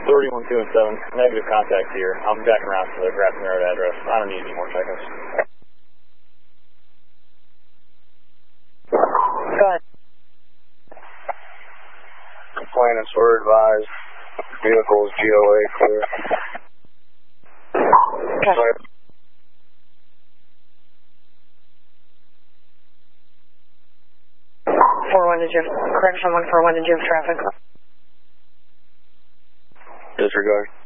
31, 2, and 7. Negative contact here. I'm backing around to the Grafton Road address. I don't need any more seconds. Go ahead. Complainants were advised. Vehicles GOA clear. Okay. Correction 141, did you have traffic? Disregard.